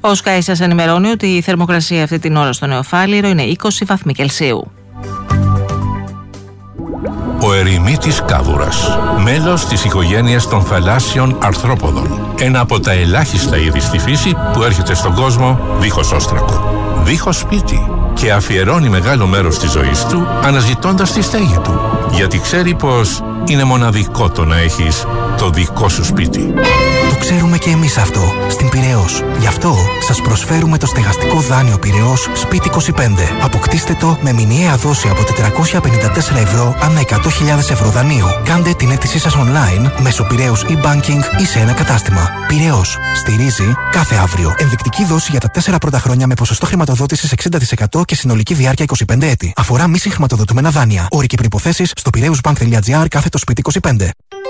Ο Sky σας ενημερώνει ότι η θερμοκρασία αυτή την ώρα στο Νεοφάλιρο είναι 20 βαθμοί Κελσίου. Ο ερημίτης κάβουρας, μέλος της οικογένειας των θαλάσσιων αρθρόποδων. Ένα από τα ελάχιστα είδη στη φύση που έρχεται στον κόσμο δίχως όστρακο, δίχως σπίτι, και αφιερώνει μεγάλο μέρος της ζωής του αναζητώντας τη στέγη του, γιατί ξέρει πως είναι μοναδικό το να έχεις το δικό σου σπίτι. Το ξέρουμε και εμείς αυτό στην Πειραιώς. Γι' αυτό σας προσφέρουμε το στεγαστικό δάνειο Πειραιώς Σπίτι 25. Αποκτήστε το με μηνιαία δόση από 454 ευρώ ανά 100.000 ευρώ δανείου. Κάντε την αίτησή σας online μέσω Πειραιώς e-banking ή σε ένα κατάστημα. Πειραιώς. Στηρίζει κάθε αύριο. Ενδεικτική δόση για τα 4 πρώτα χρόνια με ποσοστό χρηματοδότησης 60% και συνολική διάρκεια 25 έτη. Αφορά μη συγχρηματοδοτούμενα δάνεια. Όροι και προϋποθέσεις στο piraeusbank.gr/Σπίτι 25.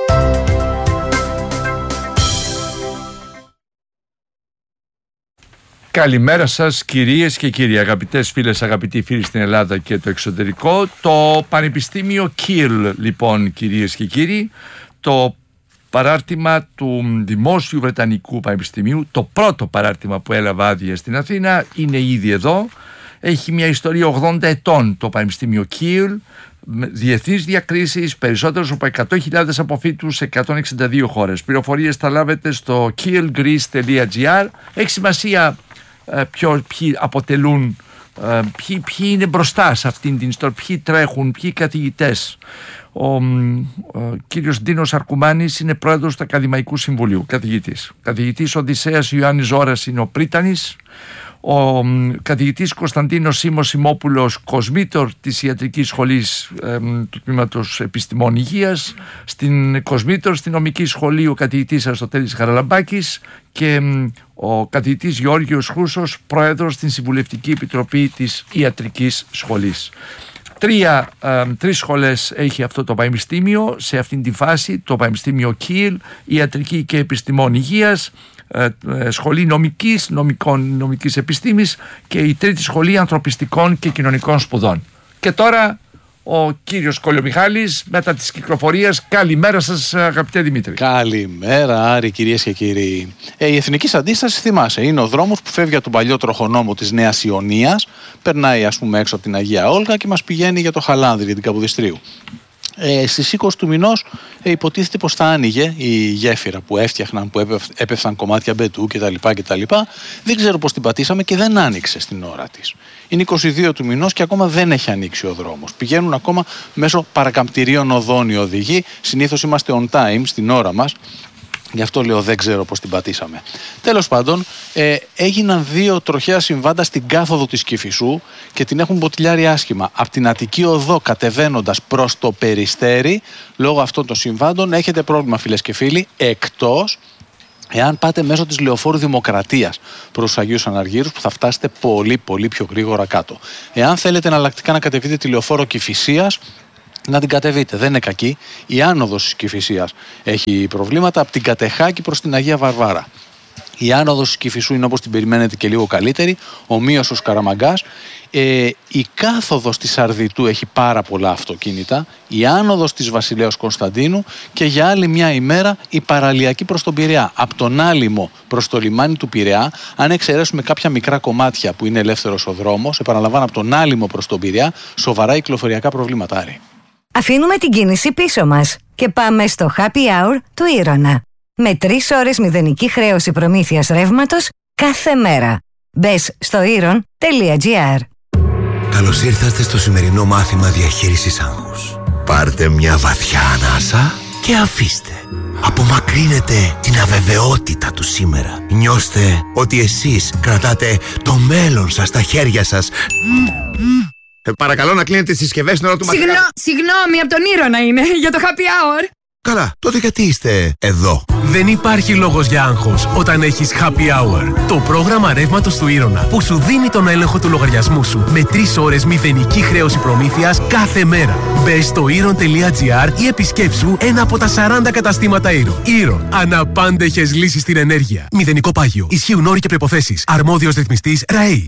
Καλημέρα σας κυρίες και κύριοι, αγαπητές φίλες, αγαπητοί φίλοι στην Ελλάδα και το εξωτερικό. Το Πανεπιστήμιο Kiel, λοιπόν, κυρίες και κύριοι, το παράρτημα του Δημόσιου Βρετανικού Πανεπιστημίου, το πρώτο παράρτημα που έλαβε άδεια στην Αθήνα, είναι ήδη εδώ. Έχει μια ιστορία 80 ετών το Πανεπιστήμιο Kiel, διεθνείς διακρίσεις, περισσότερους από 100.000 αποφύτους σε 162 χώρες. Πληροφορίες θα λάβετε στο kielgreece.gr. Έχει σημασία ποιοι αποτελούν, ποιοι είναι μπροστά σε αυτήν την ιστορία, ποιοι τρέχουν, ποιοι καθηγητές. Ο κύριος Ντίνος Αρκουμάνης είναι πρόεδρος του Ακαδημαϊκού Συμβουλίου, καθηγητής Οδυσσέας Ιωάννης Ζώρας είναι ο πρίτανης. Ο καθηγητής Κωνσταντίνος Σίμος Σιμόπουλος, κοσμήτορ της Ιατρικής Σχολής του Τμήματος Επιστημών Υγείας, στην κοσμήτορ στη Νομική Σχολή ο καθηγητής Αριστοτέλης Χαραλαμπάκης και ο καθηγητής Γεώργιος Χρούσος, πρόεδρος στην Συμβουλευτική Επιτροπή της Ιατρικής Σχολής. Τρεις σχολές έχει αυτό το πανεπιστήμιο σε αυτήν τη φάση, το Πανεπιστήμιο Kiel, Ιατρική και Επιστημών Υγείας, Σχολή νομικής επιστήμης και η τρίτη σχολή ανθρωπιστικών και κοινωνικών σπουδών. Και τώρα ο κύριος Κολιομιχάλης μετά της κυκλοφορίας. Καλημέρα σας, αγαπητέ Δημήτρη. Καλημέρα Άρη, κυρίες και κύριοι. Η Εθνικής Αντίστασης, θυμάσαι, είναι ο δρόμος που φεύγει από τον παλιό τροχονόμο της Νέας Ιωνίας, περνάει ας πούμε έξω από την Αγία Όλγα και μας πηγαίνει για το Χαλάνδρι, για την Καποδιστρίου. Στις 20 του μηνός υποτίθεται πως θα άνοιγε η γέφυρα που έφτιαχναν, που έπεφταν κομμάτια μπετού κτλ. Δεν ξέρω πως την πατήσαμε και δεν άνοιξε στην ώρα της. Είναι 22 του μηνός και ακόμα δεν έχει ανοίξει ο δρόμος. Πηγαίνουν ακόμα μέσω παρακαμπτηρίων οδών οι οδηγοί. Συνήθως είμαστε on time στην ώρα μας. Γι' αυτό λέω δεν ξέρω πώς την πατήσαμε. Τέλος πάντων, έγιναν 2 τροχαία συμβάντα στην κάθοδο της Κηφισού και την έχουν μποτιλιάρει άσχημα. Από την Αττική Οδό κατεβαίνοντας προς το Περιστέρι, λόγω αυτών των συμβάντων έχετε πρόβλημα, φίλες και φίλοι, εκτός εάν πάτε μέσω της Λεωφόρου Δημοκρατίας προς τους Αγίους Αναργύρους, που θα φτάσετε πολύ πολύ πιο γρήγορα κάτω. Εάν θέλετε εναλλακτικά να κατεβείτε τη Λεωφόρο Κηφισίας, να την κατεβείτε, δεν είναι κακή. Η άνοδος της Κηφισίας έχει προβλήματα από την Κατεχάκη προς την Αγία Βαρβάρα. Η άνοδος της Κηφισού είναι όπως την περιμένετε και λίγο καλύτερη, ομοίως ως Καραμαγκάς. Η κάθοδος της Αρδιτού έχει πάρα πολλά αυτοκίνητα, η άνοδος της Βασιλέως Κωνσταντίνου και για άλλη μια ημέρα η παραλιακή προς τον Πειραιά. Από τον Άλυμο προς το λιμάνι του Πειραιά, αν εξαιρέσουμε κάποια μικρά κομμάτια που είναι ελεύθερος ο δρόμος, επαναλαμβάνω από τον Άλυμο προς τον Πειραιά, σοβαρά κυκλοφοριακά προβλήματα. Άρη. Αφήνουμε την κίνηση πίσω μας και πάμε στο Happy Hour του Ήρωνα. Με 3 ώρες μηδενική χρέωση προμήθειας ρεύματος κάθε μέρα. Μπες στο iron.gr. Καλώς ήρθατε στο σημερινό μάθημα διαχείρισης άγχους. Πάρτε μια βαθιά ανάσα και αφήστε. Απομακρύνετε την αβεβαιότητα του σήμερα. Νιώστε ότι εσείς κρατάτε το μέλλον σας στα χέρια σας. Παρακαλώ να κλείνετε τις συσκευές στην ώρα του μαθήματος. Συγγνώμη, από τον Ήρωνα είναι, για το happy hour. Καλά, τότε γιατί είστε εδώ? Δεν υπάρχει λόγος για άγχος όταν έχεις happy hour. Το πρόγραμμα ρεύματος του Ήρωνα που σου δίνει τον έλεγχο του λογαριασμού σου με 3 ώρες μηδενική χρέωση προμήθειας κάθε μέρα. Μπες στο iron.gr ή επισκέψου ένα από τα 40 καταστήματα Iron. Iron. Αναπάντεχες λύσεις στην ενέργεια. Μηδενικό πάγιο. Ισχύουν όροι και προϋποθέσεις. Αρμόδιος ρυθμιστής ΡΑΕΗ.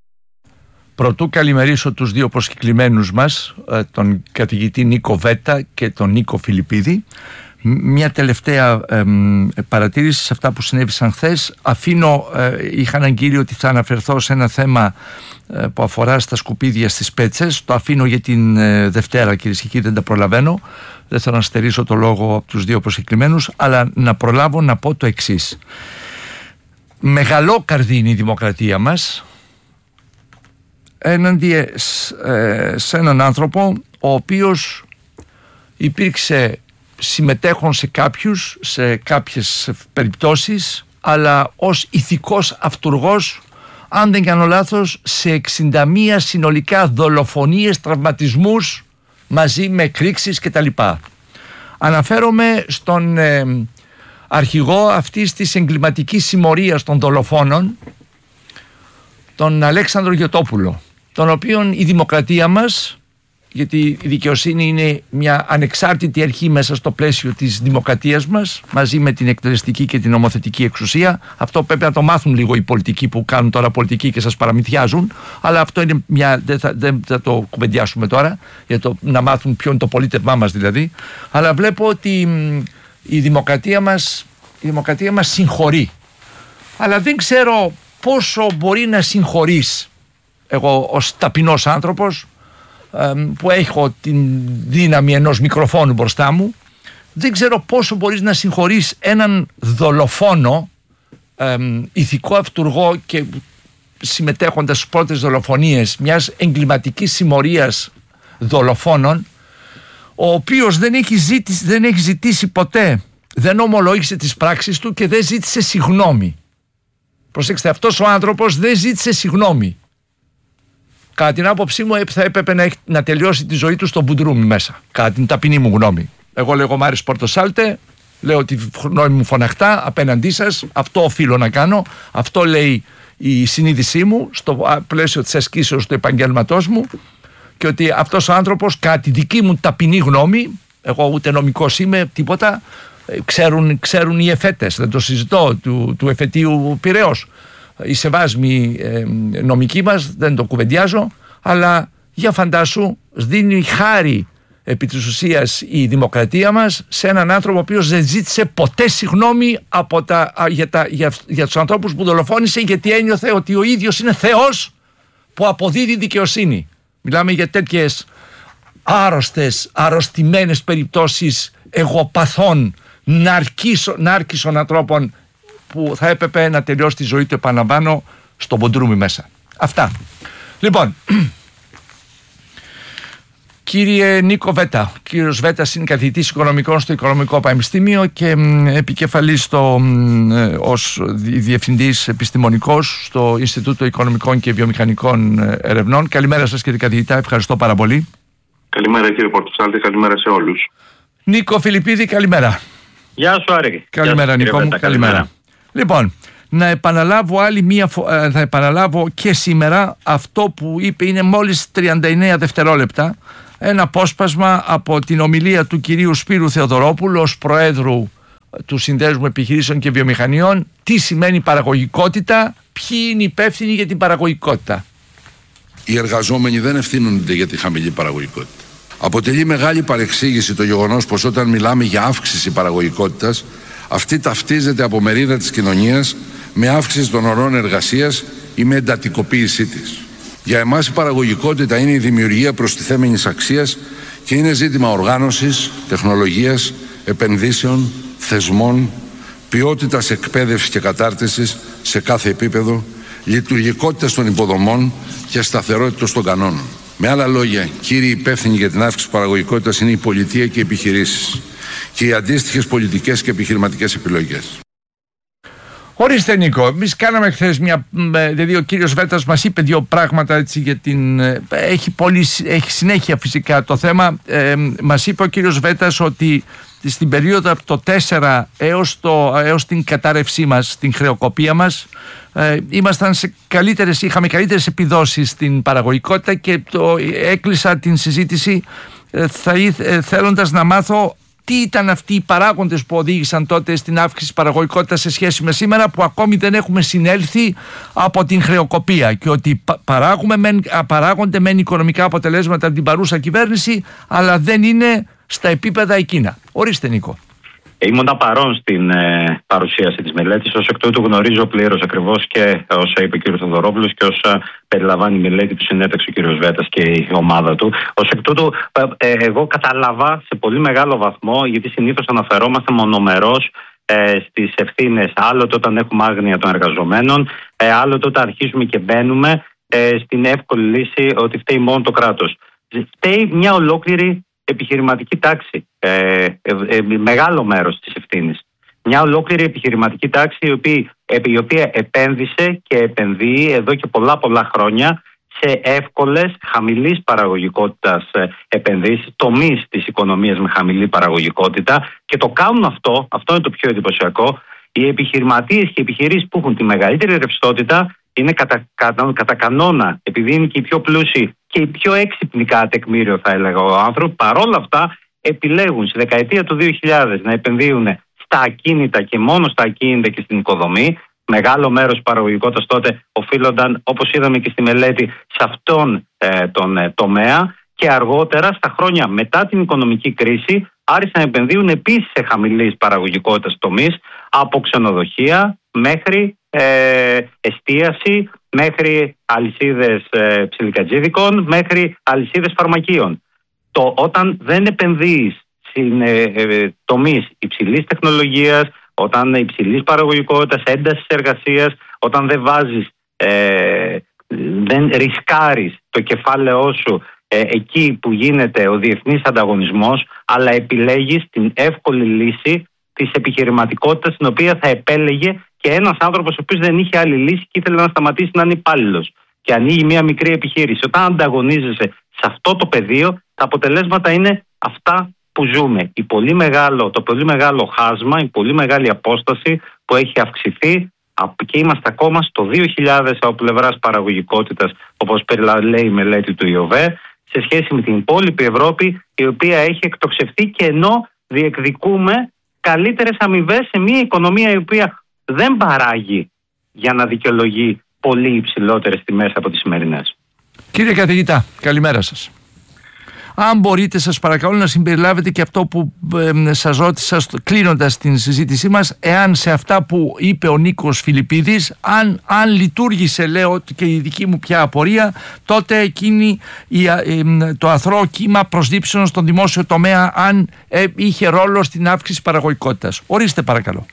Πρωτού καλημερίσω τους 2 προσκεκλημένους μας, τον καθηγητή Νίκο Βέτα και τον Νίκο Φιλιππίδη. Μια τελευταία παρατήρηση σε αυτά που συνέβησαν χθες. Είχα αναγγείλει ότι θα αναφερθώ σε ένα θέμα που αφορά στα σκουπίδια στις Πέτσες. Το αφήνω για την Δευτέρα, κυρίες και κύριοι, δεν τα προλαβαίνω. Δεν θέλω να στερήσω το λόγο από τους δύο προσκεκλημένους, αλλά να προλάβω να πω το εξής. Μεγαλόκαρδη είναι η δημοκρατία μας έναντι σε έναν άνθρωπο ο οποίος υπήρξε συμμετέχον σε κάποιες περιπτώσεις, αλλά ως ηθικός αυτουργός, αν δεν κάνω λάθος, σε 61 συνολικά δολοφονίες, τραυματισμούς μαζί με εκρήξεις κτλ. Αναφέρομαι στον αρχηγό αυτής της εγκληματικής συμμορίας των δολοφόνων, τον Αλέξανδρο Γιωτόπουλο, τον οποίον η δημοκρατία μας, γιατί η δικαιοσύνη είναι μια ανεξάρτητη αρχή μέσα στο πλαίσιο της δημοκρατίας μας, μαζί με την εκτελεστική και την νομοθετική εξουσία. Αυτό πρέπει να το μάθουν λίγο οι πολιτικοί που κάνουν τώρα πολιτική και σας παραμυθιάζουν, αλλά αυτό είναι δεν θα το κουβεντιάσουμε τώρα, για να μάθουν ποιο είναι το πολίτευμά μας δηλαδή. Αλλά βλέπω ότι η δημοκρατία μας συγχωρεί. Αλλά δεν ξέρω πόσο μπορεί να συγχωρείς, εγώ ως ταπεινός άνθρωπος, που έχω την δύναμη ενός μικροφόνου μπροστά μου, δεν ξέρω πόσο μπορείς να συγχωρείς έναν δολοφόνο, ηθικό αυτουργό και συμμετέχοντας στις πρώτες δολοφονίες μιας εγκληματικής συμμορίας δολοφόνων, ο οποίος δεν έχει ζητήσει ποτέ, δεν ομολόγησε τις πράξεις του και δεν ζήτησε συγγνώμη. Προσέξτε, αυτός ο άνθρωπος δεν ζήτησε συγγνώμη. Κατά την άποψή μου θα έπρεπε να τελειώσει τη ζωή του στο μπουντρούμι μέσα. Κατά την ταπεινή μου γνώμη. Εγώ λέγω Άρης Πορτοσάλτε, λέω τη γνώμη μου φωναχτά απέναντί σας. Αυτό οφείλω να κάνω. Αυτό λέει η συνείδησή μου στο πλαίσιο της ασκήσεως του επαγγέλματός μου. Και ότι αυτός ο άνθρωπος, κατά τη δική μου ταπεινή γνώμη, εγώ ούτε νομικός είμαι, τίποτα, ξέρουν οι εφέτες, δεν το συζητώ, του εφετείου Πειραιώς. Οι σεβάσμοι νομικοί μας, δεν το κουβεντιάζω, αλλά για φαντάσου, δίνει χάρη επί της ουσίας η δημοκρατία μας σε έναν άνθρωπο ο οποίος δεν ζήτησε ποτέ συγγνώμη για τους ανθρώπους που δολοφόνησε, γιατί ένιωθε ότι ο ίδιος είναι Θεός που αποδίδει δικαιοσύνη. Μιλάμε για τέτοιες αρρωστημένες περιπτώσεις εγωπαθών, νάρκισσων ανθρώπων που θα έπρεπε να τελειώσει τη ζωή του, επαναλαμβάνω, στο μποντρούμι μέσα. Αυτά. Λοιπόν, κύριε Νίκο Βέτα, ο κύριος Βέτας είναι καθηγητής οικονομικών στο Οικονομικό Πανεπιστήμιο και επικεφαλής ως διευθυντής επιστημονικός στο Ινστιτούτο Οικονομικών και Βιομηχανικών Ερευνών. Καλημέρα σας, κύριε καθηγητά, ευχαριστώ πάρα πολύ. Καλημέρα, κύριε Πορτοσάλτη, καλημέρα σε όλους. Νίκο Φιλιππίδη, καλημέρα. Γεια σου, Άρη. Καλημέρα, Νίκο μου, καλημέρα. Λοιπόν, να επαναλάβω και σήμερα αυτό που είπε, είναι μόλις 39 δευτερόλεπτα, ένα απόσπασμα από την ομιλία του κυρίου Σπύρου Θεοδωρόπουλου ως Προέδρου του Συνδέσμου Επιχειρήσεων και Βιομηχανιών. Τι σημαίνει παραγωγικότητα, ποιοι είναι υπεύθυνοι για την παραγωγικότητα. Οι εργαζόμενοι δεν ευθύνονται για τη χαμηλή παραγωγικότητα. Αποτελεί μεγάλη παρεξήγηση το γεγονός πως όταν μιλάμε για αύξηση παραγωγικότητας, αυτή ταυτίζεται από μερίδα της κοινωνίας με αύξηση των ωρών εργασίας ή με εντατικοποίησή της. Για εμάς η παραγωγικότητα είναι η δημιουργία προστιθέμενης αξίας και είναι ζήτημα οργάνωσης, τεχνολογίας, επενδύσεων, θεσμών, ποιότητας εκπαίδευσης και κατάρτισης σε κάθε επίπεδο, λειτουργικότητας των υποδομών και σταθερότητας των κανόνων. Με άλλα λόγια, κύριοι υπεύθυνοι για την αύξηση παραγωγικότητας είναι η πολιτεία και οι επιχειρήσεις και οι αντίστοιχες πολιτικές και επιχειρηματικές επιλογές. Ορίστε, Νίκο, εμείς κάναμε χθες δηλαδή ο κύριος Βέτας μας είπε δύο πράγματα έτσι, για την, έχει συνέχεια φυσικά το θέμα. Μας είπε ο κύριος Βέτας ότι στην περίοδο από το 4 έως την κατάρρευσή μας, την χρεοκοπία μας, είχαμε καλύτερες επιδόσεις στην παραγωγικότητα και έκλεισα την συζήτηση θέλοντας να μάθω τι ήταν αυτοί οι παράγοντες που οδήγησαν τότε στην αύξηση παραγωγικότητας σε σχέση με σήμερα, που ακόμη δεν έχουμε συνέλθει από την χρεοκοπία, και ότι παράγονται μεν οικονομικά αποτελέσματα από την παρούσα κυβέρνηση, αλλά δεν είναι στα επίπεδα εκείνα. Ορίστε, Νίκο. Ήμουν παρόν στην παρουσίαση της μελέτης, ως εκ τούτου γνωρίζω πλήρως ακριβώς και όσα είπε ο κ. Θοδωρόπουλος και όσα περιλαμβάνει η μελέτη που συνέταξε ο κ. Βέτας και η ομάδα του. Ως εκ τούτου, εγώ κατάλαβα σε πολύ μεγάλο βαθμό, γιατί συνήθως αναφερόμαστε μονομερώς στις ευθύνες, άλλοτε όταν έχουμε άγνοια των εργαζομένων, άλλοτε όταν αρχίζουμε και μπαίνουμε στην εύκολη λύση ότι φταίει μόνο το κράτος. Φταίει μια ολόκληρη επιχειρηματική τάξη, μεγάλο μέρος της ευθύνης. Μια ολόκληρη επιχειρηματική τάξη η οποία επένδυσε και επενδύει εδώ και πολλά χρόνια σε εύκολες, χαμηλής παραγωγικότητας επενδύσεις, τομείς της οικονομίας με χαμηλή παραγωγικότητα, και το κάνουν αυτό είναι το πιο εντυπωσιακό. Οι επιχειρηματίες και οι επιχειρήσεις που έχουν τη μεγαλύτερη ρευστότητα είναι κατά κανόνα, επειδή είναι και οι πιο πλούσιοι και οι πιο έξυπνοι κατά τεκμήριο, θα έλεγα ο άνθρωπο, παρόλα αυτά επιλέγουν στη δεκαετία του 2000 να επενδύουν στα ακίνητα και μόνο στα ακίνητα και στην οικοδομή. Μεγάλο μέρος παραγωγικότητας τότε οφείλονταν, όπως είδαμε και στη μελέτη, σε αυτόν τον τομέα, και αργότερα, στα χρόνια μετά την οικονομική κρίση, άρχισαν να επενδύουν επίσης σε χαμηλής παραγωγικότητας τομείς, από ξενοδοχεία μέχρι εστίαση, μέχρι αλυσίδες ψιλικατζίδικων, μέχρι αλυσίδες φαρμακείων. Όταν δεν επενδύεις στην τομείς υψηλής τεχνολογίας, όταν υψηλής παραγωγικότητας, έντασης εργασίας, όταν δεν βάζεις, δεν ρισκάρεις το κεφάλαιό σου εκεί που γίνεται ο διεθνής ανταγωνισμός, αλλά επιλέγεις την εύκολη λύση της επιχειρηματικότητας, την οποία θα επέλεγε και ένας άνθρωπος ο οποίος δεν είχε άλλη λύση και ήθελε να σταματήσει να είναι υπάλληλος και ανοίγει μια μικρή επιχείρηση. Όταν ανταγωνίζεσαι σε αυτό το πεδίο, τα αποτελέσματα είναι αυτά που ζούμε. Το πολύ μεγάλο χάσμα, η πολύ μεγάλη απόσταση που έχει αυξηθεί, και είμαστε ακόμα στο 2000 από πλευράς παραγωγικότητας, όπως λέει η μελέτη του ΙΟΒΕ, σε σχέση με την υπόλοιπη Ευρώπη, η οποία έχει εκτοξευθεί, και ενώ διεκδικούμε καλύτερες αμοιβές σε μια οικονομία η οποία δεν παράγει για να δικαιολογεί πολύ υψηλότερες τιμές από τις σημερινές. Κύριε καθηγητά, καλημέρα σας. Αν μπορείτε, σας παρακαλώ να συμπεριλάβετε και αυτό που σας ρώτησα κλείνοντας την συζήτησή μας, εάν σε αυτά που είπε ο Νίκος Φιλιππίδης, αν λειτουργήσε, λέω, και η δική μου πια απορία, τότε εκείνη το αθρώο κύμα προσλήψεων στον δημόσιο τομέα, αν είχε ρόλο στην αύξηση παραγωγικότητας. Ορίστε παρακαλώ.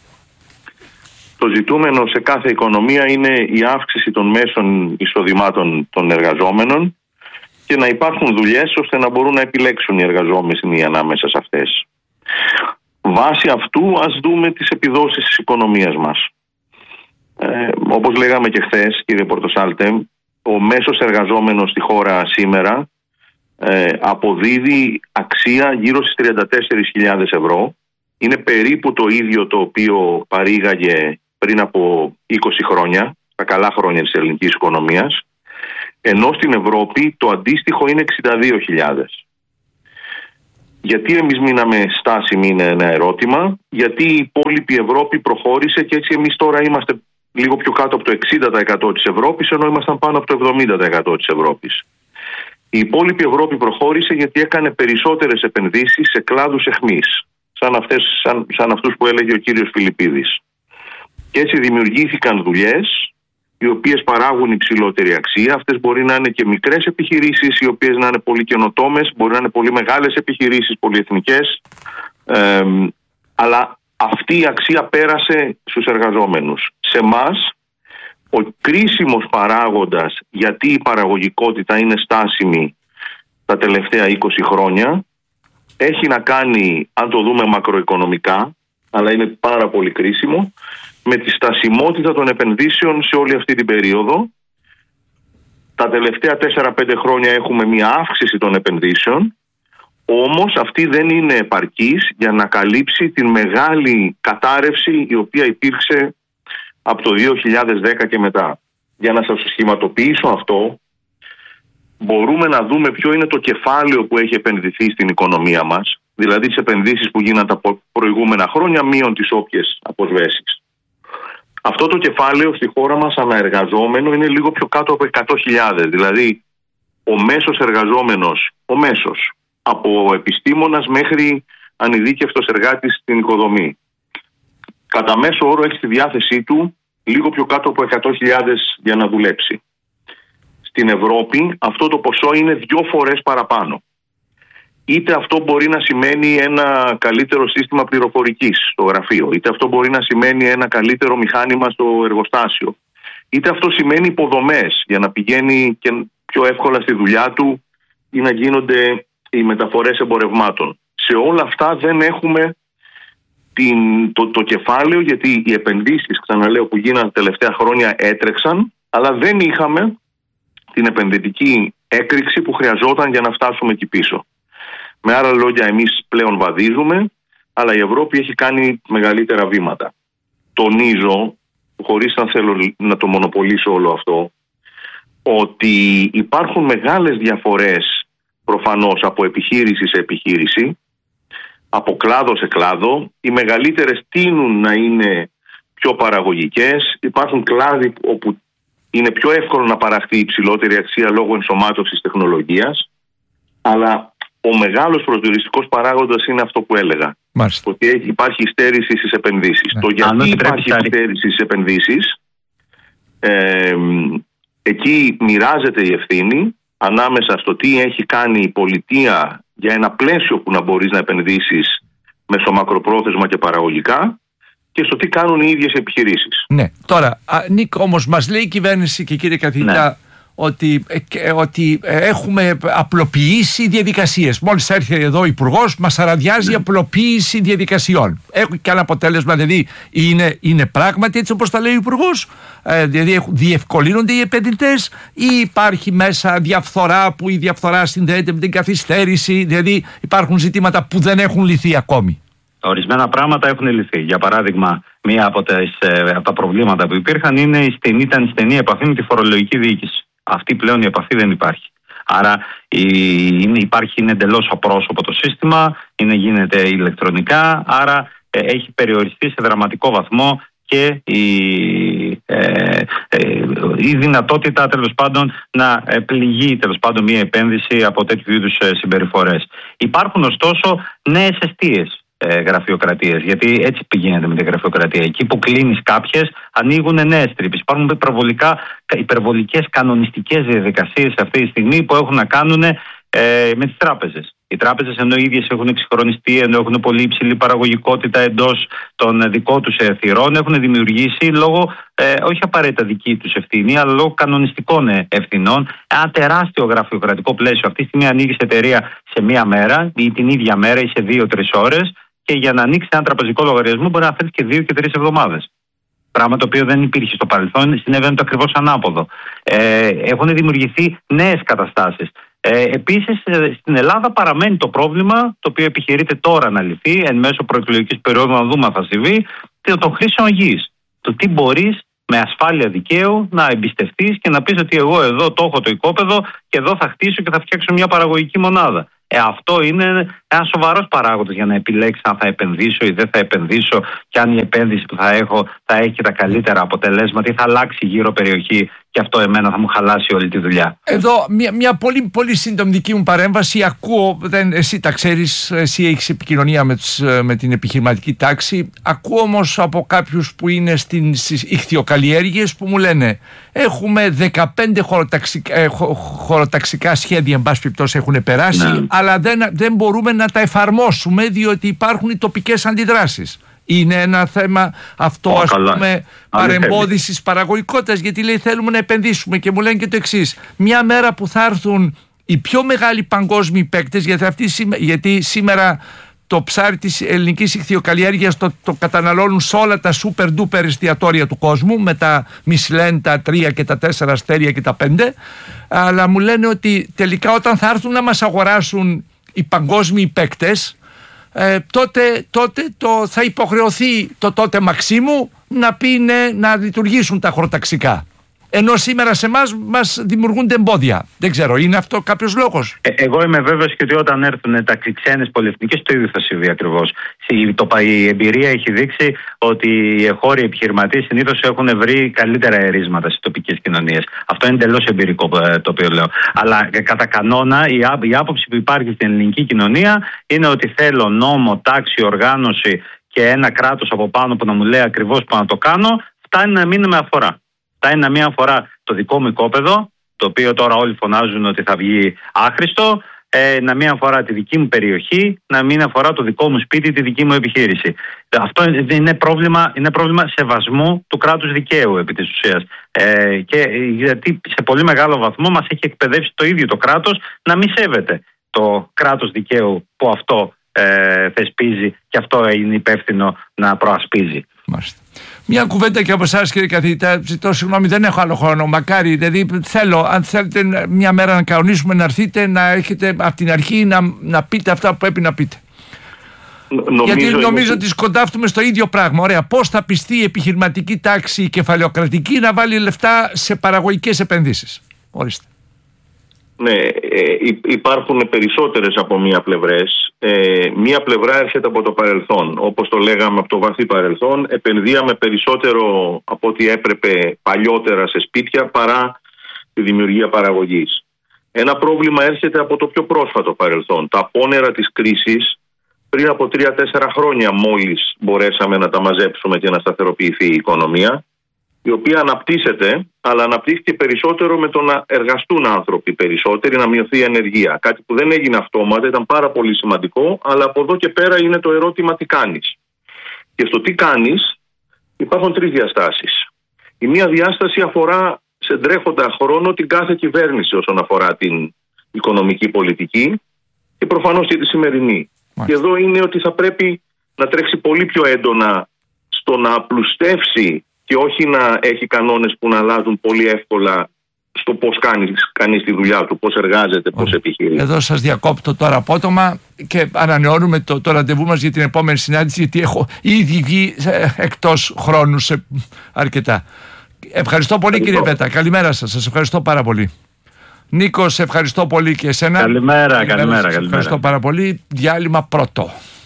Το ζητούμενο σε κάθε οικονομία είναι η αύξηση των μέσων εισοδημάτων των εργαζόμενων και να υπάρχουν δουλειές ώστε να μπορούν να επιλέξουν οι εργαζόμενοι ανάμεσα σε αυτές. Βάσει αυτού ας δούμε τις επιδόσεις της οικονομίας μας. Όπως λέγαμε και χθες, κύριε Πορτοσάλτε, ο μέσος εργαζόμενος στη χώρα σήμερα αποδίδει αξία γύρω στις 34.000 ευρώ. Είναι περίπου το ίδιο το οποίο παρήγαγε πριν από 20 χρόνια, τα καλά χρόνια της ελληνικής οικονομίας, ενώ στην Ευρώπη το αντίστοιχο είναι 62.000. Γιατί εμείς μείναμε στάσιμοι είναι ένα ερώτημα, γιατί η υπόλοιπη Ευρώπη προχώρησε και έτσι εμείς τώρα είμαστε λίγο πιο κάτω από το 60% της Ευρώπης, ενώ ήμασταν πάνω από το 70% της Ευρώπης. Η υπόλοιπη Ευρώπη προχώρησε γιατί έκανε περισσότερες επενδύσεις σε κλάδους εχμής, σαν αυτούς που έλεγε ο κύριος Φιλιππίδης. Και έτσι δημιουργήθηκαν δουλειές οι οποίες παράγουν υψηλότερη αξία. Αυτές μπορεί να είναι και μικρές επιχειρήσεις, οι οποίες να είναι πολύ καινοτόμες, μπορεί να είναι πολύ μεγάλες επιχειρήσεις, πολυεθνικές, αλλά αυτή η αξία πέρασε στους εργαζόμενους. Σε εμάς, ο κρίσιμος παράγοντας γιατί η παραγωγικότητα είναι στάσιμη τα τελευταία 20 χρόνια έχει να κάνει, αν το δούμε μακροοικονομικά, αλλά είναι πάρα πολύ κρίσιμο, με τη στασιμότητα των επενδύσεων σε όλη αυτή την περίοδο. Τα τελευταία 4-5 χρόνια έχουμε μια αύξηση των επενδύσεων, όμως αυτή δεν είναι επαρκής για να καλύψει την μεγάλη κατάρρευση η οποία υπήρξε από το 2010 και μετά. Για να σας σχηματοποιήσω αυτό, μπορούμε να δούμε ποιο είναι το κεφάλαιο που έχει επενδυθεί στην οικονομία μας, δηλαδή τις επενδύσεις που γίναν τα προηγούμενα χρόνια, μείον τις όποιες αποσβέσεις. Αυτό το κεφάλαιο στη χώρα μας αναεργαζόμενο είναι λίγο πιο κάτω από 100.000. Δηλαδή ο μέσος εργαζόμενος, από επιστήμονας μέχρι ανειδίκευτος εργάτης στην οικοδομή, κατά μέσο όρο έχει στη διάθεσή του λίγο πιο κάτω από 100.000 για να δουλέψει. Στην Ευρώπη αυτό το ποσό είναι 2 φορές παραπάνω. Είτε αυτό μπορεί να σημαίνει ένα καλύτερο σύστημα πληροφορικής στο γραφείο, είτε αυτό μπορεί να σημαίνει ένα καλύτερο μηχάνημα στο εργοστάσιο, είτε αυτό σημαίνει υποδομές για να πηγαίνει και πιο εύκολα στη δουλειά του ή να γίνονται οι μεταφορές εμπορευμάτων. Σε όλα αυτά δεν έχουμε το κεφάλαιο, γιατί οι επενδύσεις, ξαναλέω, που γίνανε τα τελευταία χρόνια έτρεξαν, αλλά δεν είχαμε την επενδυτική έκρηξη που χρειαζόταν για να φτάσουμε εκεί πίσω. Με άλλα λόγια, εμείς πλέον βαδίζουμε, αλλά η Ευρώπη έχει κάνει μεγαλύτερα βήματα. Τονίζω, χωρίς να θέλω να το μονοπολίσω όλο αυτό, ότι υπάρχουν μεγάλες διαφορές προφανώς από επιχείρηση σε επιχείρηση, από κλάδο σε κλάδο. Οι μεγαλύτερες τείνουν να είναι πιο παραγωγικές. Υπάρχουν κλάδοι όπου είναι πιο εύκολο να παραχθεί υψηλότερη αξία λόγω ενσωμάτωσης τεχνολογίας, αλλά ο μεγάλος προσδιοριστικός παράγοντας είναι αυτό που έλεγα. Μάλιστα. Ότι υπάρχει υστέρηση στις επενδύσεις. Ναι. Το γιατί υπάρχει υστέρηση στις επενδύσεις, εκεί μοιράζεται η ευθύνη ανάμεσα στο τι έχει κάνει η πολιτεία για ένα πλαίσιο που να μπορείς να επενδύσεις μεσομακροπρόθεσμα και παραγωγικά, και στο τι κάνουν οι ίδιες επιχειρήσεις. Ναι. Τώρα, Νίκ, όμως μας λέει η κυβέρνηση και κύριε καθηγητά, ναι, ότι έχουμε απλοποιήσει διαδικασίες. Μόλις έρθει εδώ ο Υπουργός, μας αραδιάζει, ναι, απλοποίηση διαδικασιών. Έχουν και ένα αποτέλεσμα, δηλαδή είναι πράγματι έτσι όπως τα λέει ο Υπουργός, δηλαδή διευκολύνονται οι επενδυτές, ή υπάρχει μέσα διαφθορά, που η διαφθορά συνδέεται με την καθυστέρηση, δηλαδή υπάρχουν ζητήματα που δεν έχουν λυθεί ακόμη? Ορισμένα πράγματα έχουν λυθεί. Για παράδειγμα, μία από τα προβλήματα που υπήρχαν ήταν η στενή επαφή με τη φορολογική διοίκηση. Αυτή πλέον η επαφή δεν υπάρχει. Άρα είναι εντελώς απρόσωπο το σύστημα, γίνεται ηλεκτρονικά, άρα έχει περιοριστεί σε δραματικό βαθμό και η δυνατότητα, τέλος πάντων, να πληγεί μία επένδυση από τέτοιου είδους συμπεριφορές. Υπάρχουν ωστόσο νέες εστίες γραφειοκρατίες, γιατί έτσι πηγαίνεται με τη γραφειοκρατία. Εκεί που κλείνεις κάποιες, ανοίγουν νέες τρύπες. Υπάρχουν υπερβολικές κανονιστικές διαδικασίες αυτή τη στιγμή που έχουν να κάνουν με τις τράπεζες. Οι τράπεζες, ενώ οι ίδιες έχουν εξυγχρονιστεί, ενώ έχουν πολύ υψηλή παραγωγικότητα εντός των δικών τους θυρών, έχουν δημιουργήσει λόγω όχι απαραίτητα δική τους ευθύνη, αλλά λόγω κανονιστικών ευθυνών ένα τεράστιο γραφειοκρατικό πλαίσιο. Αυτή τη στιγμή ανοίγεις εταιρεία σε μία μέρα ή την ίδια μέρα ή σε 2-3 ώρες, και για να ανοίξει ένα τραπεζικό λογαριασμό μπορεί να θέλει και 2 και 3 εβδομάδες. Πράγμα το οποίο δεν υπήρχε στο παρελθόν, συνέβαινε το ακριβώς ανάποδο. Έχουν δημιουργηθεί νέες καταστάσεις. Επίσης, στην Ελλάδα παραμένει το πρόβλημα, το οποίο επιχειρείται τώρα να λυθεί, εν μέσω προεκλογικής περίοδου, να δούμε αν θα συμβεί, των χρήσεων γης. Το τι μπορείς με ασφάλεια δικαίου να εμπιστευτείς και να πεις ότι εγώ εδώ το έχω το οικόπεδο και εδώ θα χτίσω και θα φτιάξω μια παραγωγική μονάδα. Αυτό είναι ένα σοβαρός παράγοντας για να επιλέξεις αν θα επενδύσω ή δεν θα επενδύσω, και αν η επένδυση που θα έχω θα έχει τα καλύτερα αποτελέσματα ή θα αλλάξει γύρω περιοχή και αυτό εμένα θα μου χαλάσει όλη τη δουλειά. Εδώ μια πολύ, πολύ σύντομη δική μου παρέμβαση. Ακούω, εσύ τα ξέρεις, εσύ έχεις επικοινωνία με την επιχειρηματική τάξη. Ακούω όμως από κάποιους που είναι στις ιχθυοκαλλιέργειες που μου λένε έχουμε 15 χωροταξικά σχέδια, εν πάση περιπτώσει, έχουν περάσει, ναι, αλλά δεν μπορούμε να τα εφαρμόσουμε διότι υπάρχουν οι τοπικές αντιδράσεις. Είναι ένα θέμα αυτό, ας πούμε, παρεμπόδισης παραγωγικότητας, γιατί λέει θέλουμε να επενδύσουμε και μου λένε και το εξής: μια μέρα που θα έρθουν οι πιο μεγάλοι παγκόσμιοι παίκτες, γιατί σήμερα το ψάρι της ελληνικής ιχθυοκαλλιέργειας το καταναλώνουν σε όλα τα super duper εστιατόρια του κόσμου, με τα Michelin, τα 3 και τα 4 αστέρια και τα 5, αλλά μου λένε ότι τελικά όταν θα έρθουν να μας αγοράσουν οι παγκόσμιοι παίκτες, τότε θα υποχρεωθεί το τότε Μαξίμου να πει ναι, να λειτουργήσουν τα χωροταξικά. Ενώ σήμερα σε εμάς μας δημιουργούνται εμπόδια. Δεν ξέρω, είναι αυτό κάποιος λόγος? Εγώ είμαι βέβαιος και ότι όταν έρθουν τα ξένες πολυεθνικές το ίδιο θα συμβεί ακριβώς. Η εμπειρία έχει δείξει ότι οι εγχώροι επιχειρηματίες συνήθως έχουν βρει καλύτερα ερίσματα στις τοπικές κοινωνίες. Αυτό είναι εντελώς εμπειρικό το οποίο λέω. Αλλά κατά κανόνα η άποψη που υπάρχει στην ελληνική κοινωνία είναι ότι θέλω νόμο, τάξη, οργάνωση και ένα κράτος από πάνω που να μου λέει ακριβώς που να το κάνω, φτάνει να μην με αφορά. Φτάνει να μην αφορά το δικό μου οικόπεδο, το οποίο τώρα όλοι φωνάζουν ότι θα βγει άχρηστο, να μην αφορά τη δική μου περιοχή, να μην αφορά το δικό μου σπίτι, τη δική μου επιχείρηση. Αυτό είναι πρόβλημα σεβασμού του κράτους δικαίου επί της ουσίας. Και γιατί σε πολύ μεγάλο βαθμό μας έχει εκπαιδεύσει το ίδιο το κράτος να μην σέβεται το κράτος δικαίου που αυτό θεσπίζει και αυτό είναι υπεύθυνο να προασπίζει. Μάλιστα. Μια κουβέντα και από εσάς, κύριε καθηγητά, ζητώ συγγνώμη, δεν έχω άλλο χρόνο. Μακάρι, δηλαδή θέλω, αν θέλετε μια μέρα να κανονίσουμε, να έρθετε, να έχετε από την αρχή να πείτε αυτά που πρέπει να πείτε. Γιατί νομίζω ότι σκοντάφτουμε στο ίδιο πράγμα. Ωραία, πώς θα πιστεί η επιχειρηματική τάξη, η κεφαλαιοκρατική, να βάλει λεφτά σε παραγωγικές επενδύσεις? Ορίστε. Ναι, υπάρχουν περισσότερες από μία πλευρές. Μία πλευρά έρχεται από το παρελθόν. Όπως το λέγαμε, από το βαθύ παρελθόν, επενδύαμε περισσότερο από ό,τι έπρεπε παλιότερα σε σπίτια παρά τη δημιουργία παραγωγής. Ένα πρόβλημα έρχεται από το πιο πρόσφατο παρελθόν. Τα απόνερα της κρίσης πριν από 3-4 χρόνια μόλις μπορέσαμε να τα μαζέψουμε και να σταθεροποιηθεί η οικονομία, η οποία αναπτύσσεται, αλλά αναπτύχθηκε περισσότερο με το να εργαστούν άνθρωποι περισσότεροι, να μειωθεί η ανεργία. Κάτι που δεν έγινε αυτόματα, ήταν πάρα πολύ σημαντικό, αλλά από εδώ και πέρα είναι το ερώτημα τι κάνεις. Και στο τι κάνεις υπάρχουν 3 διαστάσεις. Η μία διάσταση αφορά σε τρέχοντα χρόνο την κάθε κυβέρνηση όσον αφορά την οικονομική πολιτική και προφανώς και τη σημερινή. Και εδώ είναι ότι θα πρέπει να τρέξει πολύ πιο έντονα στο να απλουστεύσει και όχι να έχει κανόνες που να αλλάζουν πολύ εύκολα στο πώς κάνει κανείς τη δουλειά του, πώς εργάζεται, πώς επιχειρεί. Εδώ σας διακόπτω τώρα απότομα και ανανεώνουμε το ραντεβού μας για την επόμενη συνάντηση, γιατί έχω ήδη βγει εκτός χρόνου σε αρκετά. Ευχαριστώ πολύ, κύριε Βέτα. Καλημέρα σας. Σας ευχαριστώ πάρα πολύ. Νίκο, σε ευχαριστώ πολύ και εσένα. Καλημέρα. Ευχαριστώ πάρα πολύ. Διάλειμμα πρώτο.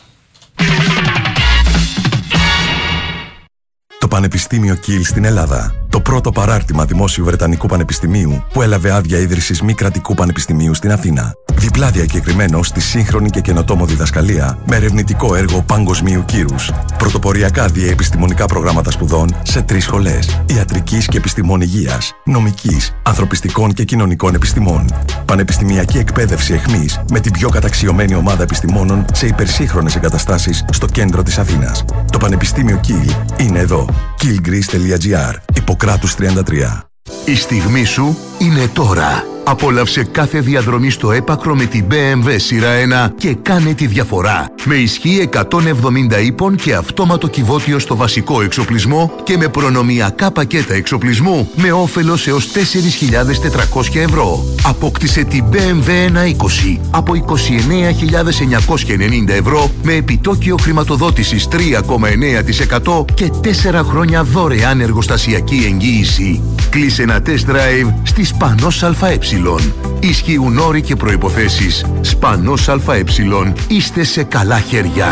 Το Πανεπιστήμιο Κιλ στην Ελλάδα. Το πρώτο παράρτημα δημόσιου Βρετανικού Πανεπιστημίου που έλαβε άδεια ίδρυσης μη κρατικού πανεπιστημίου στην Αθήνα. Διπλά διακεκριμένο στη σύγχρονη και καινοτόμο διδασκαλία με ερευνητικό έργο παγκοσμίου κύρους. Πρωτοποριακά διαεπιστημονικά προγράμματα σπουδών σε 3 σχολές: ιατρικής και επιστημών υγείας, νομικής, ανθρωπιστικών και κοινωνικών επιστημών. Πανεπιστημιακή εκπαίδευση εχμής με την πιο καταξιωμένη ομάδα επιστημόνων σε υπερσύγχρονες εγκαταστάσεις στο κέντρο της Αθήνας. Το Πανεπιστήμιο Κιλ είναι εδώ. killgreece.gr. Ιπποκράτους 33. Η στιγμή σου είναι τώρα. Απόλαυσε κάθε διαδρομή στο έπακρο με την BMW σειρά 1 και κάνε τη διαφορά. Με ισχύ 170 ύπων και αυτόματο κυβότιο στο βασικό εξοπλισμό και με προνομιακά πακέτα εξοπλισμού με όφελος έως 4.400 ευρώ. Απόκτησε την BMW 120 από 29.990 ευρώ με επιτόκιο χρηματοδότησης 3,9% και 4 χρόνια δωρεάν εργοστασιακή εγγύηση. Κλείσε ένα test drive στη Σπανός ΑΕ. Ισχύουν όροι και προϋποθέσεις. Σπανός ΑΕ. Είστε σε καλά χέρια.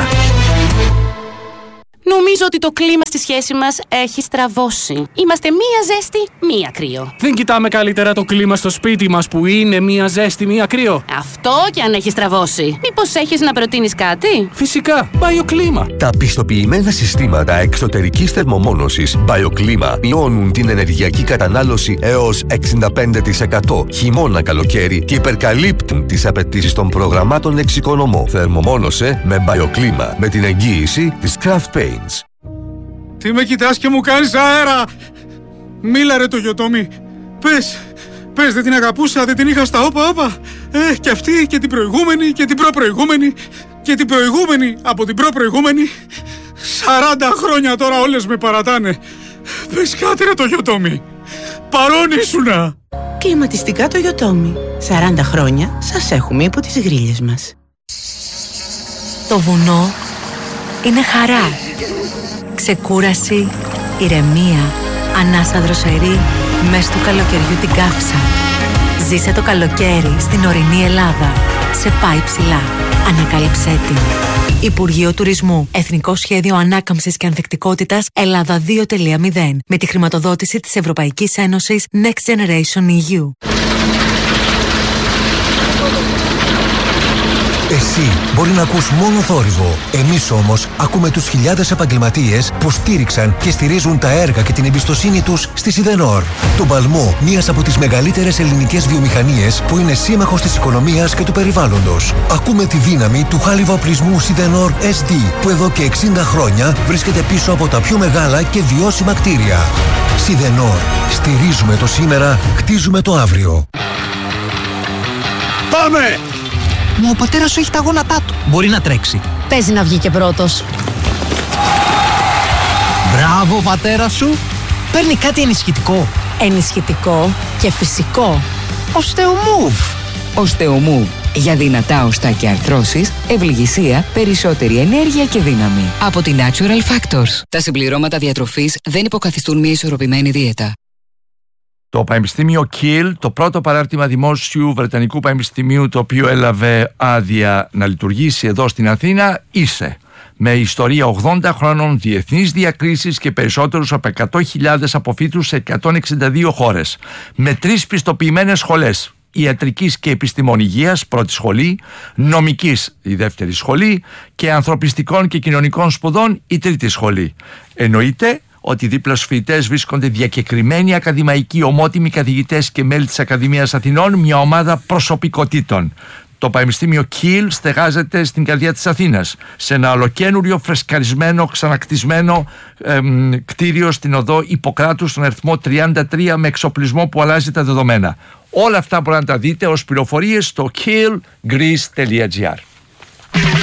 Νομίζω ότι το κλίμα στη σχέση μας έχει στραβώσει. Είμαστε μία ζέστη, μία κρύο. Δεν κοιτάμε καλύτερα το κλίμα στο σπίτι μας που είναι μία ζέστη, μία κρύο? Αυτό κι αν έχει στραβώσει. Μήπως έχεις να προτείνεις κάτι? Φυσικά, BioClima. Τα πιστοποιημένα συστήματα εξωτερικής θερμομόνωσης BioClima μειώνουν την ενεργειακή κατανάλωση έως 65% χειμώνα-καλοκαίρι και υπερκαλύπτουν τις απαιτήσεις των προγραμμάτων εξοικονομώ. Θερμομόνωσε με BioClima με την εγγύηση της Craft Paints. Τι με κοιτάς και μου κάνεις αέρα? Μίλα ρε το Γιωτόμι. Πες, δεν την αγαπούσα, δεν την είχα στα όπα. Και αυτή και την προηγούμενη και την προπροηγούμενη και την προηγούμενη από την προπροηγούμενη. 40 χρόνια τώρα όλες με παρατάνε. Πες κάτι ρε το Γιωτόμι. Παρόν ήσουνα. Κλιματιστικά το Γιωτόμι. 40 χρόνια σας έχουμε υπό τις γρίλες μας. Το βουνό είναι χαρά, ξεκούραση, ηρεμία, ανάσα δροσερή, μες του καλοκαιριού την καύσα. Ζήσε το καλοκαίρι στην ορεινή Ελλάδα. Σε πάει ψηλά. Ανακάλυψέ την. Υπουργείο Τουρισμού. Εθνικό Σχέδιο Ανάκαμψης και Ανθεκτικότητας Ελλάδα 2.0. Με τη χρηματοδότηση της Ευρωπαϊκής Ένωσης Next Generation EU. Εσύ μπορεί να ακούς μόνο θόρυβο. Εμείς όμως ακούμε τους χιλιάδες επαγγελματίες που στήριξαν και στηρίζουν τα έργα και την εμπιστοσύνη τους στη Σιδενόρ. Τον παλμό μιας από τις μεγαλύτερες ελληνικές βιομηχανίες που είναι σύμμαχος της οικονομίας και του περιβάλλοντος. Ακούμε τη δύναμη του χάλιβα-οπλισμού Σιδενόρ SD που εδώ και 60 χρόνια βρίσκεται πίσω από τα πιο μεγάλα και βιώσιμα κτίρια. Σιδενόρ. Στηρίζουμε το σήμερα, χτίζουμε το αύριο. Πάμε! Μα ο πατέρας σου έχει τα γόνατά του. Μπορεί να τρέξει. Παίζει να βγει και πρώτος. Μπράβο, πατέρα σου. Παίρνει κάτι ενισχυτικό. Ενισχυτικό και φυσικό. Οστεομούβ. Οστεομούβ. Για δυνατά οστά και αρθρώσεις, ευληγησία, περισσότερη ενέργεια και δύναμη. Από τη Natural Factors. Τα συμπληρώματα διατροφής δεν υποκαθιστούν μια ισορροπημένη δίαιτα. Το Πανεπιστήμιο Kiel, το πρώτο παράρτημα δημόσιου Βρετανικού Πανεπιστημίου το οποίο έλαβε άδεια να λειτουργήσει εδώ στην Αθήνα, είσαι. Με ιστορία 80 χρόνων, διεθνείς διακρίσεις και περισσότερους από 100.000 αποφύτους σε 162 χώρες. Με 3 πιστοποιημένες σχολές. Ιατρικής και επιστημών υγείας, πρώτη σχολή, νομικής, η δεύτερη σχολή και ανθρωπιστικών και κοινωνικών σπουδών, η τρίτη σχολή. Εννοείται ότι δίπλα στους φοιτητές βρίσκονται διακεκριμένοι ακαδημαϊκοί, ομότιμοι καθηγητές και μέλη της Ακαδημίας Αθηνών, μια ομάδα προσωπικότητων. Το Πανεπιστήμιο Kiel στεγάζεται στην καρδιά της Αθήνας, σε ένα ολοκαίνουριο, φρεσκαρισμένο, ξανακτισμένο κτίριο στην οδό Ιπποκράτου στον αριθμό 33 με εξοπλισμό που αλλάζει τα δεδομένα. Όλα αυτά μπορείτε να τα δείτε ως πληροφορίες στο kielgreece.gr.